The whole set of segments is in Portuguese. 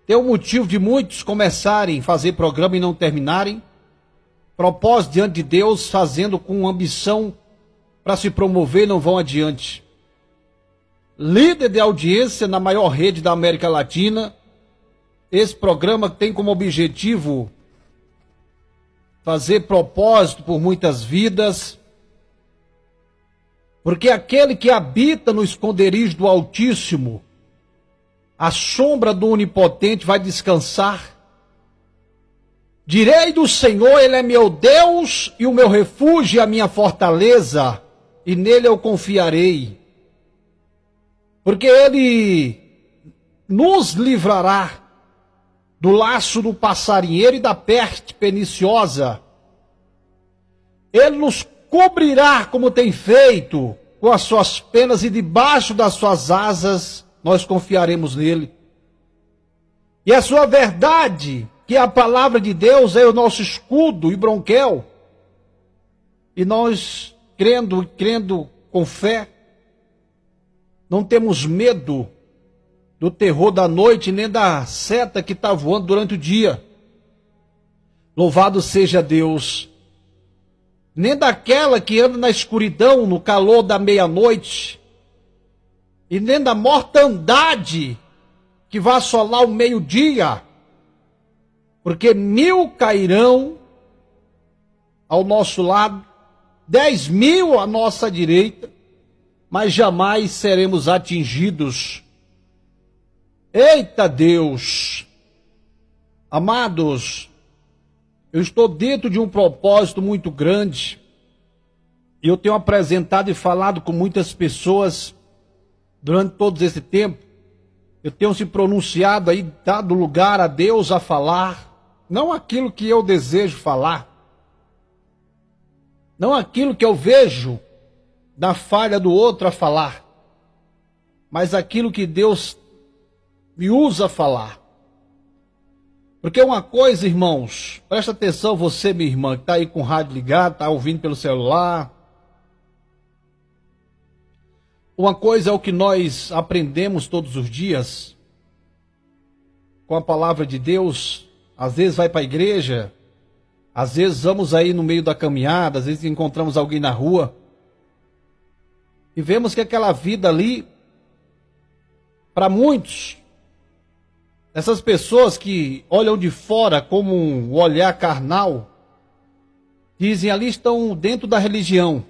Tem um motivo de muitos começarem a fazer programa e não terminarem. Propósito diante de Deus, fazendo com ambição para se promover, não vão adiante. Líder de audiência na maior rede da América Latina. Esse programa tem como objetivo fazer propósito por muitas vidas. Porque aquele que habita no esconderijo do Altíssimo, a sombra do Onipotente vai descansar. Direi do Senhor, Ele é meu Deus e o meu refúgio e a minha fortaleza, e nele eu confiarei. Porque Ele nos livrará do laço do passarinheiro e da peste perniciosa. Ele nos cobrirá como tem feito com as suas penas, e debaixo das suas asas nós confiaremos nele. E a sua verdade, que é a palavra de Deus, é o nosso escudo e bronquel. E nós, crendo com fé, não temos medo do terror da noite, nem da seta que está voando durante o dia. Louvado seja Deus. Nem daquela que anda na escuridão, no calor da meia-noite, e nem da mortandade que vai assolar o meio-dia, porque 1000 cairão ao nosso lado, 10.000 à nossa direita, mas jamais seremos atingidos. Eita Deus! Amados, eu estou dentro de um propósito muito grande, e eu tenho apresentado e falado com muitas pessoas durante todo esse tempo. Eu tenho se pronunciado aí, dado lugar a Deus a falar, não aquilo que eu desejo falar, não aquilo que eu vejo da falha do outro a falar, mas aquilo que Deus me usa a falar. Porque uma coisa, irmãos, presta atenção, você, minha irmã, que está aí com o rádio ligado, está ouvindo pelo celular. Uma coisa é o que nós aprendemos todos os dias com a palavra de Deus. Às vezes vai para a igreja, às vezes vamos aí no meio da caminhada, às vezes encontramos alguém na rua e vemos que aquela vida ali, para muitos, essas pessoas que olham de fora como um olhar carnal, dizem ali estão dentro da religião.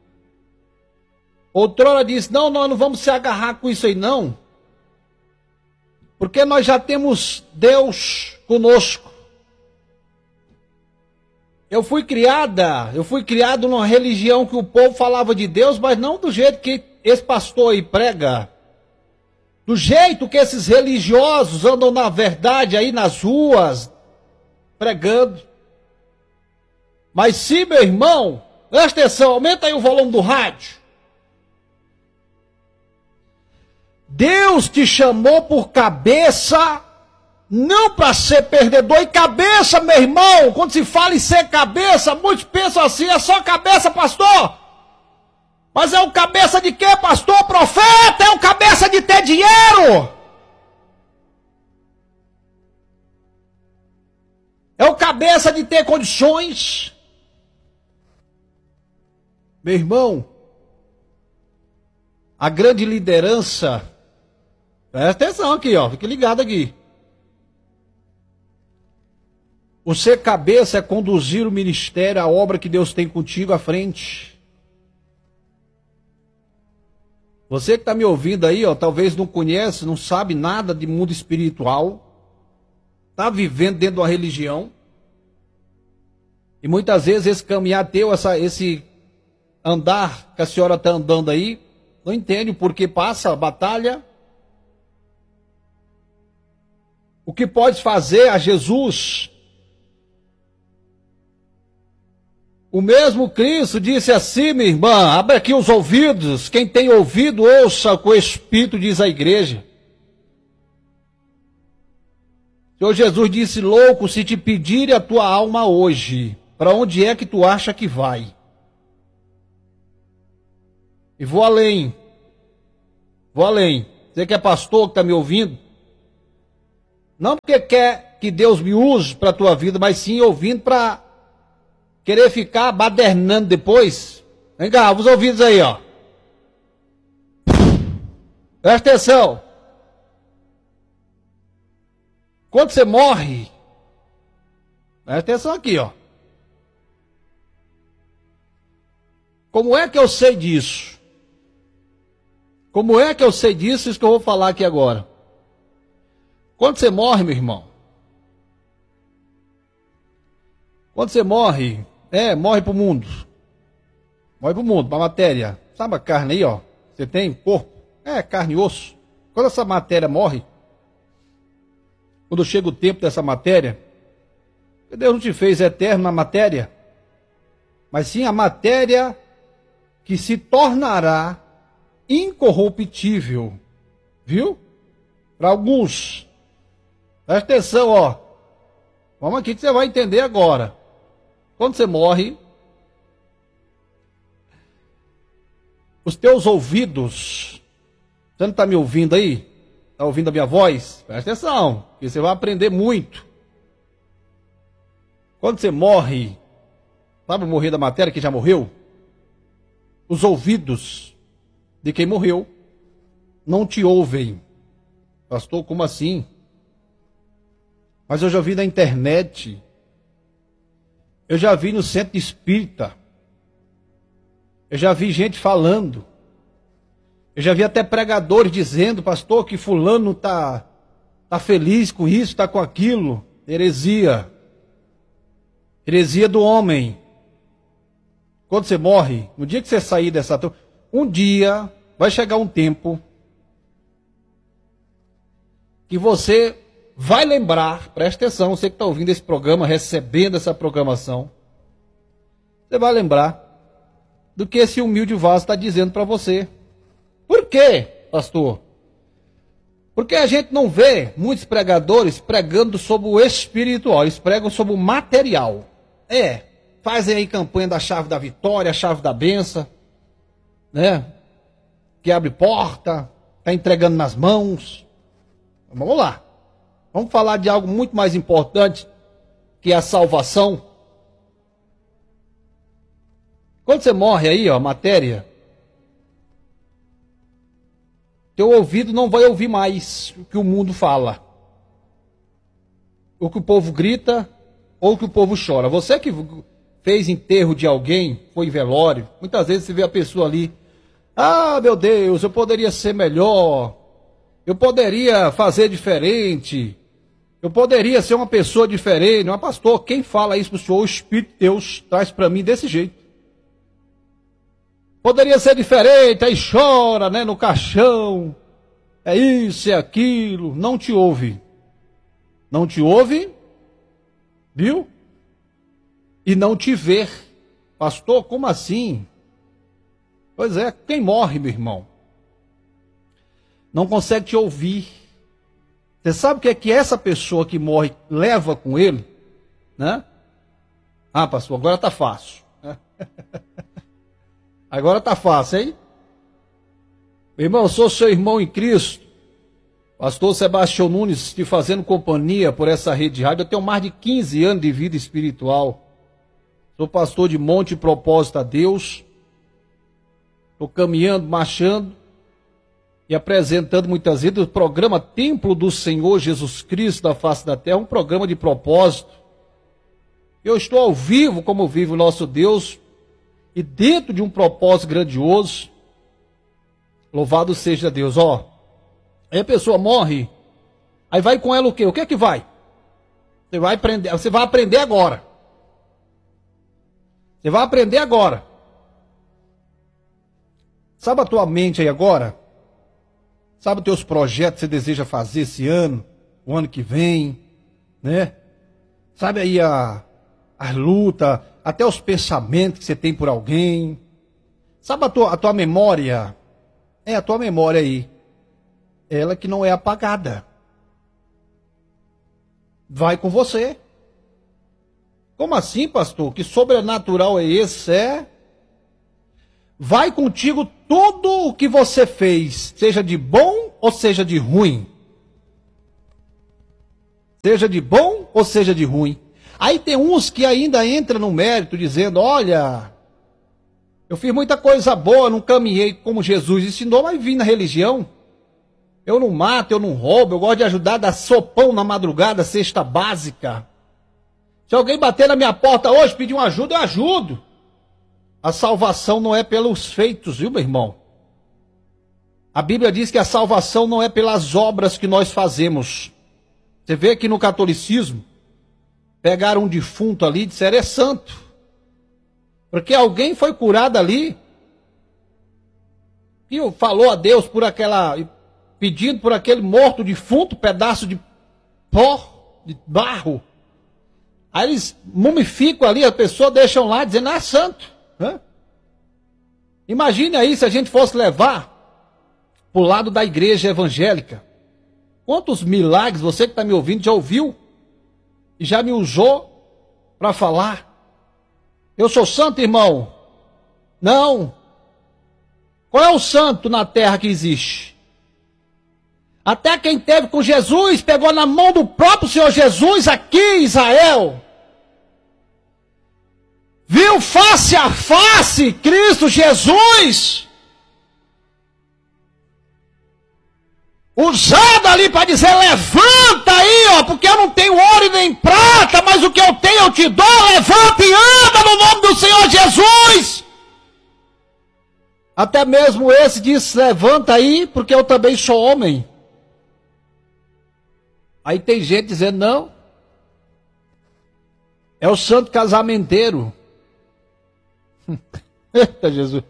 Outrora disse, não, nós não vamos se agarrar com isso aí não, porque nós já temos Deus conosco. Eu fui criado numa religião que o povo falava de Deus, mas não do jeito que esse pastor aí prega. Do jeito que esses religiosos andam na verdade aí nas ruas, pregando. Mas sim, meu irmão, presta atenção, aumenta aí o volume do rádio. Deus te chamou por cabeça, não para ser perdedor. E cabeça, meu irmão, quando se fala em ser cabeça, muitos pensam assim, é só cabeça, pastor. Mas é o cabeça de quê, pastor? Profeta, é o cabeça de ter dinheiro. É o cabeça de ter condições. Meu irmão, a grande liderança, presta atenção aqui, ó, fique ligado aqui. O ser cabeça é conduzir o ministério, a obra que Deus tem contigo à frente. Você que está me ouvindo aí, ó, talvez não conhece, não sabe nada de mundo espiritual, está vivendo dentro de uma religião, e muitas vezes esse caminhar teu, esse andar que a senhora está andando aí, não entende o porquê passa a batalha. O que pode fazer a Jesus? O mesmo Cristo disse assim, minha irmã, abre aqui os ouvidos, quem tem ouvido, ouça o que o Espírito diz à igreja. O Senhor Jesus disse, louco, se te pedirem a tua alma hoje, para onde é que tu acha que vai? E vou além. Você que é pastor, que está me ouvindo, Não porque quer que Deus me use para a tua vida, mas sim ouvindo para querer ficar badernando depois. Vem cá, os ouvidos aí, ó. Presta atenção. Quando você morre, presta atenção aqui, ó. Como é que eu sei disso? Como é que eu sei disso? Isso que eu vou falar aqui agora. Quando você morre, meu irmão. Quando você morre, morre pro mundo. Morre pro mundo, pra matéria. Sabe a carne aí, ó? Você tem corpo? Carne e osso. Quando essa matéria morre, quando chega o tempo dessa matéria, Deus não te fez eterno na matéria, mas sim a matéria que se tornará incorruptível. Viu? Para alguns. Presta atenção, ó. Vamos aqui que você vai entender agora. Quando você morre, os teus ouvidos, você não está me ouvindo aí? Está ouvindo a minha voz? Presta atenção, que você vai aprender muito. Quando você morre, sabe morrer da matéria que já morreu? Os ouvidos de quem morreu não te ouvem. Pastor, como assim? Mas eu já vi na internet, eu já vi no centro espírita, eu já vi gente falando, eu já vi até pregadores dizendo, pastor, que fulano tá feliz com isso, tá com aquilo. Heresia. Heresia do homem. Quando você morre, no dia que você sair dessa turma, um dia vai chegar um tempo que você vai lembrar, presta atenção, você que está ouvindo esse programa, recebendo essa programação, você vai lembrar do que esse humilde vaso está dizendo para você. Por quê, pastor? Porque a gente não vê muitos pregadores pregando sobre o espiritual, eles pregam sobre o material. Fazem aí campanha da chave da vitória, a chave da benção, né? Que abre porta, está entregando nas mãos. Vamos lá. Vamos falar de algo muito mais importante, que é a salvação. Quando você morre aí, ó, matéria, teu ouvido não vai ouvir mais o que o mundo fala. O que o povo grita, ou o que o povo chora. Você que fez enterro de alguém, foi em velório, muitas vezes você vê a pessoa ali, meu Deus, eu poderia ser melhor, eu poderia fazer diferente, eu poderia ser uma pessoa diferente. Mas pastor, quem fala isso para o senhor? O Espírito de Deus traz para mim desse jeito. Poderia ser diferente, aí chora, né, no caixão, é isso, é aquilo, não te ouve. Não te ouve, viu? E não te ver. Pastor, como assim? Pois é, quem morre, meu irmão, não consegue te ouvir. Você sabe o que essa pessoa que morre leva com ele? Né? Pastor, agora tá fácil. Agora tá fácil, hein? Meu irmão, eu sou seu irmão em Cristo. Pastor Sebastião Nunes, te fazendo companhia por essa rede de rádio. Eu tenho mais de 15 anos de vida espiritual. Sou pastor de Monte Propósito a Deus. Estou caminhando, marchando e apresentando muitas vezes o programa Templo do Senhor Jesus Cristo da face da terra, um programa de propósito. Eu estou ao vivo como vive o nosso Deus e dentro de um propósito grandioso. Louvado seja Deus. Aí a pessoa morre, aí vai com ela o quê? O que é que vai? Você vai aprender agora. Você vai aprender agora. Sabe a tua mente aí agora? Sabe os teus projetos que você deseja fazer esse ano, o ano que vem, né? Sabe aí a luta, até os pensamentos que você tem por alguém. Sabe a tua memória? A tua memória aí. Ela que não é apagada. Vai com você. Como assim, pastor? Que sobrenatural é esse? Vai contigo tudo o que você fez, seja de bom ou seja de ruim. seja de bom ou seja de ruim. Aí tem uns que ainda entram no mérito dizendo, olha, eu fiz muita coisa boa, não caminhei como Jesus ensinou, mas vim na religião. Eu não mato, eu não roubo, eu gosto de ajudar, dar sopão na madrugada, cesta básica. Se alguém bater na minha porta hoje, pedir uma ajuda, eu ajudo. A salvação não é pelos feitos, viu, meu irmão? A Bíblia diz que a salvação não é pelas obras que nós fazemos. Você vê que no catolicismo, pegaram um defunto ali e disseram, é santo. Porque alguém foi curado ali, e falou a Deus por aquela, pedindo por aquele morto defunto, pedaço de pó, de barro. Aí eles mumificam ali, a pessoa deixam lá dizendo, é santo. Imagine aí se a gente fosse levar para o lado da igreja evangélica. Quantos milagres você que está me ouvindo já ouviu e já me usou para falar? Eu sou santo, irmão? Não. Qual é o santo na terra que existe? Até quem teve com Jesus, pegou na mão do próprio Senhor Jesus aqui em Israel. Viu face a face Cristo Jesus. Usado ali para dizer, levanta aí, ó, porque eu não tenho ouro e nem prata, mas o que eu tenho eu te dou, levanta e anda no nome do Senhor Jesus. Até mesmo esse diz, levanta aí, porque eu também sou homem. Aí tem gente dizendo, não, é o santo casamenteiro. Eita Jesus.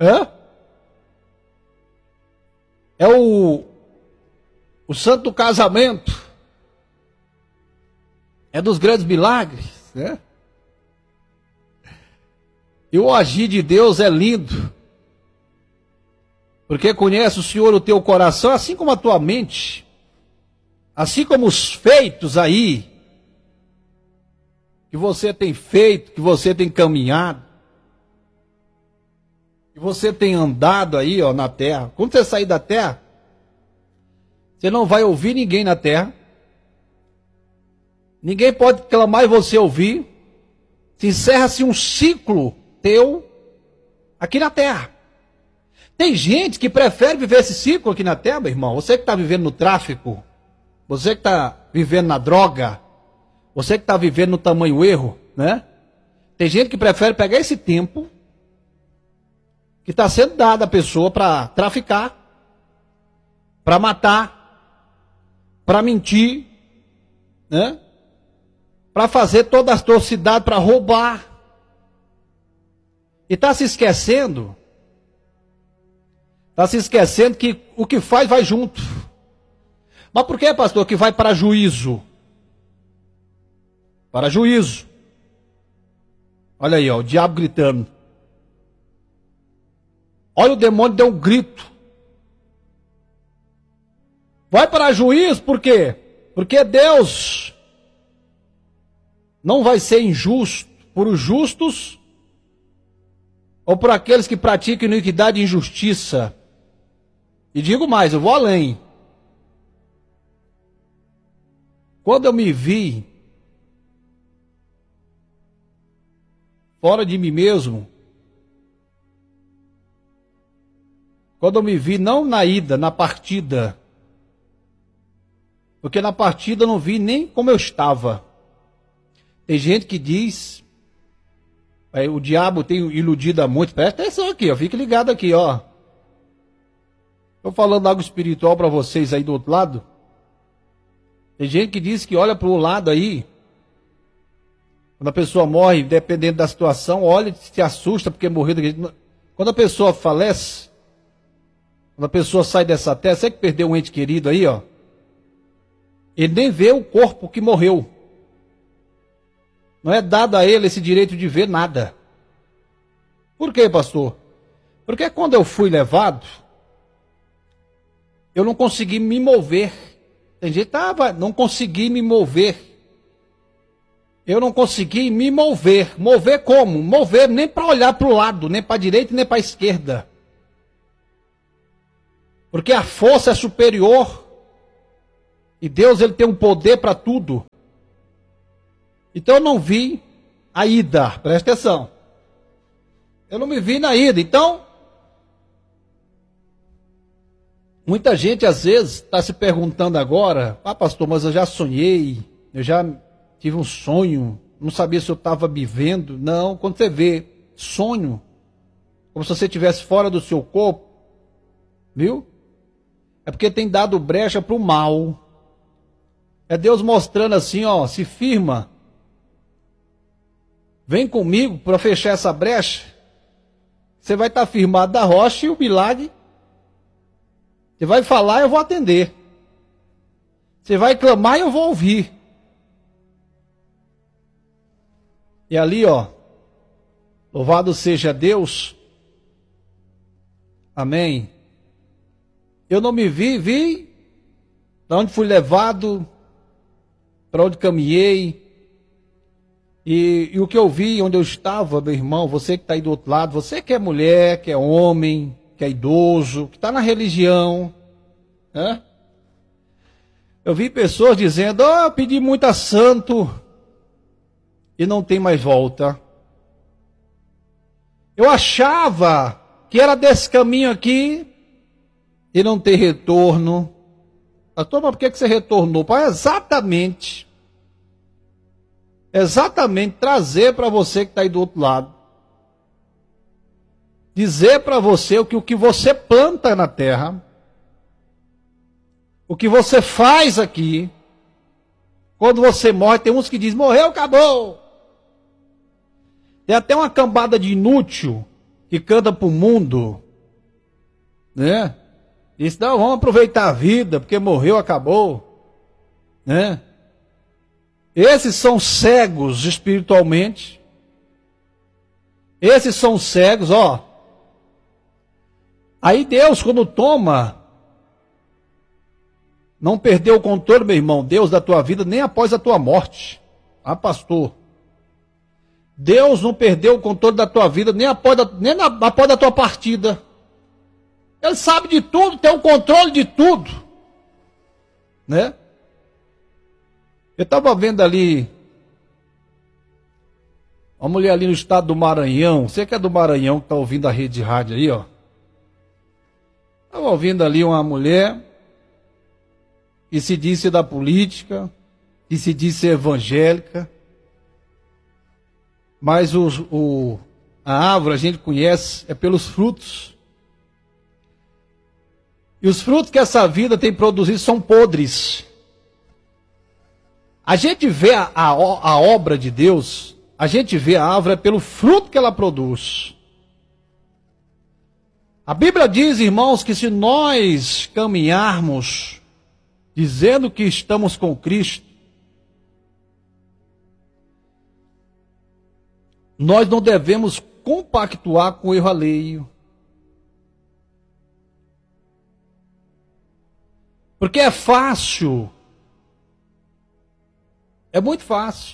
É o santo do casamento. É dos grandes milagres, né? E o agir de Deus é lindo. Porque conhece o Senhor o teu coração, assim como a tua mente. Assim como os feitos aí, que você tem feito, que você tem caminhado, que você tem andado aí, ó, na terra. Quando você sair da terra, você não vai ouvir ninguém na terra. Ninguém pode clamar e você ouvir. Se encerra-se um ciclo teu aqui na terra. Tem gente que prefere viver esse ciclo aqui na terra, meu irmão. Você que está vivendo no tráfico, você que está vivendo na droga, você que está vivendo no tamanho erro, né? Tem gente que prefere pegar esse tempo que está sendo dado à pessoa para traficar, para matar, para mentir, né? Para fazer toda a atrocidade, para roubar. E está se esquecendo que o que faz vai junto. Mas por que, pastor, que vai para juízo? Para juízo. Olha aí, ó, o diabo gritando. Olha, o demônio deu um grito. Vai para juízo, por quê? Porque Deus não vai ser injusto por os justos ou por aqueles que praticam iniquidade e injustiça. E digo mais, eu vou além. Quando eu me vi fora de mim mesmo, quando eu me vi não na ida, na partida, porque na partida eu não vi nem como eu estava. Tem gente que diz, o diabo tem iludido a muito. Presta atenção aqui, ó, fique ligado aqui, ó. Estou falando algo espiritual para vocês aí do outro lado. Tem gente que diz que olha para o lado aí, quando a pessoa morre, dependendo da situação, olha e se assusta porque morreu. Quando a pessoa falece, quando a pessoa sai dessa terra, você que perdeu um ente querido aí, ó, ele nem vê o corpo que morreu. Não é dado a ele esse direito de ver nada. Por quê, pastor? Porque quando eu fui levado, eu não consegui me mover. Tem gente que não consegui me mover. Eu não consegui me mover. Mover como? Mover nem para olhar para o lado, nem para a direita, nem para a esquerda. Porque a força é superior. E Deus, ele tem um poder para tudo. Então eu não vi a ida, presta atenção. Eu não me vi na ida. Então, muita gente às vezes está se perguntando agora: ah, pastor, mas eu já sonhei, eu já tive um sonho, não sabia se eu estava vivendo. Não, quando você vê sonho, como se você estivesse fora do seu corpo, viu? É porque tem dado brecha para o mal. É Deus mostrando assim, ó, se firma. Vem comigo para fechar essa brecha. Você vai estar firmado da rocha e o milagre. Você vai falar, eu vou atender. Você vai clamar e eu vou ouvir. E ali, ó, louvado seja Deus. Amém. Eu não me vi para onde fui levado, para onde caminhei. E o que eu vi, onde eu estava, meu irmão, você que está aí do outro lado, você que é mulher, que é homem, que é idoso, que está na religião, né? Eu vi pessoas dizendo: oh, eu pedi muito a santo e não tem mais volta. Eu achava que era desse caminho aqui e não tem retorno. Pastor, mas por que você retornou? Para exatamente trazer para você que está aí do outro lado. Dizer para você o que você planta na terra, o que você faz aqui. Quando você morre, tem uns que dizem: morreu, acabou. Tem até uma cambada de inútil que canta para o mundo, né? Diz: não, vamos aproveitar a vida, porque morreu, acabou, né? Esses são cegos espiritualmente. Esses são cegos, ó. Aí Deus, quando toma, não perdeu o controle, meu irmão, Deus, da tua vida, nem após a tua morte. Ah, pastor. Deus não perdeu o controle da tua vida, nem após a tua partida. Ele sabe de tudo, tem o controle de tudo. Né? Eu estava vendo ali uma mulher ali no estado do Maranhão. Você que é do Maranhão, que está ouvindo a rede de rádio aí, ó. Estava ouvindo ali uma mulher que se disse da política, que se disse evangélica. Mas a árvore a gente conhece é pelos frutos. E os frutos que essa vida tem produzido são podres. A gente vê a obra de Deus, a gente vê a árvore pelo fruto que ela produz. A Bíblia diz, irmãos, que se nós caminharmos dizendo que estamos com Cristo, nós não devemos compactuar com o erro alheio. Porque é fácil. É muito fácil.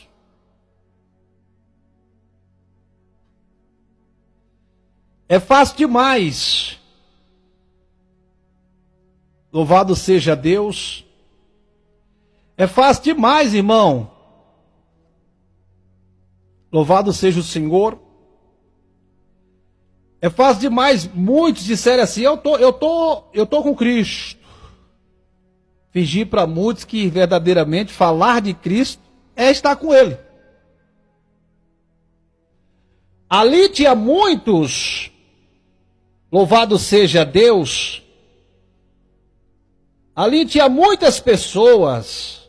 É fácil demais. Louvado seja Deus. É fácil demais, irmão. Louvado seja o Senhor. É fácil demais. Muitos disserem assim: eu tô com Cristo. Fingir para muitos que verdadeiramente falar de Cristo é estar com Ele. Ali tinha muitos, louvado seja Deus, ali tinha muitas pessoas